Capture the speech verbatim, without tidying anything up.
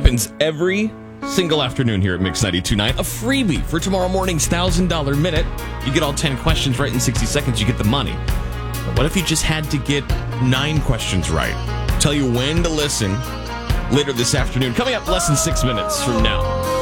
happens every single afternoon here at Mix ninety-two point nine. A freebie for tomorrow morning's one thousand dollars minute. You get all ten questions right in sixty seconds, you get the money. But what if you just had to get nine questions right? Tell you when to listen later this afternoon. Coming up less than six minutes from now.